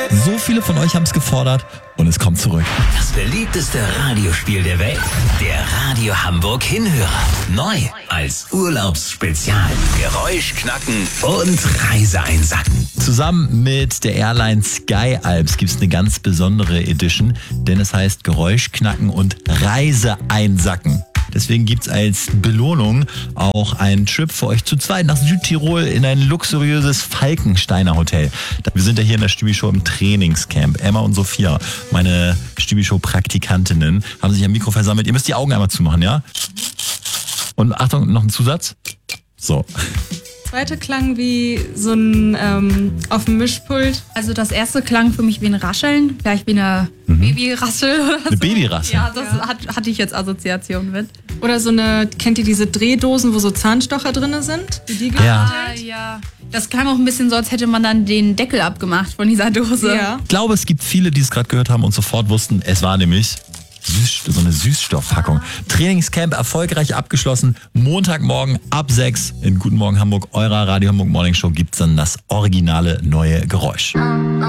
So viele von euch haben es gefordert und es kommt zurück. Das beliebteste Radiospiel der Welt. Der Radio Hamburg Hinhörer. Neu als Urlaubsspezial. Geräusch knacken und Reise einsacken. Zusammen mit der Airline Sky Alps gibt es eine ganz besondere Edition, denn es heißt Geräusch knacken und Reise einsacken. Deswegen gibt's als Belohnung auch einen Trip für euch zu zweit nach Südtirol in ein luxuriöses Falkensteiner Hotel. Wir sind ja hier in der Stübi-Show im Trainingscamp. Emma und Sophia, meine Stübi-Show-Praktikantinnen, haben sich am Mikro versammelt. Ihr müsst die Augen einmal zumachen, ja? Und Achtung, noch ein Zusatz. So. Zweite klang wie so ein auf dem Mischpult. Also das erste klang für mich wie ein Rascheln, vielleicht wie eine Babyrassel oder so. Eine Babyrassel? Ja, das hatte ich jetzt Assoziation mit. Oder so eine, kennt ihr diese Drehdosen, wo so Zahnstocher drin sind? Wie die Ja. Das klang auch ein bisschen so, als hätte man dann den Deckel abgemacht von dieser Dose. Ja. Ich glaube, es gibt viele, die es gerade gehört haben und sofort wussten, es war nämlich so eine Süßstoffpackung. Trainingscamp erfolgreich abgeschlossen. Montagmorgen ab 6 in Guten Morgen Hamburg, eurer Radio Hamburg Morning Show, gibt's dann das originale neue Geräusch.